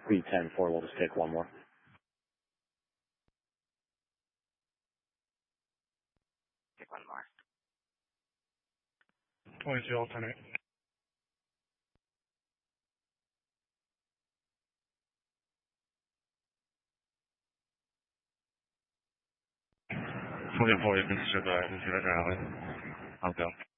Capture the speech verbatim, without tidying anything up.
three ten four, we'll just take one more. Take one more. twenty-two, alternate. twenty-four, you can survive if you're at rally. I'll go.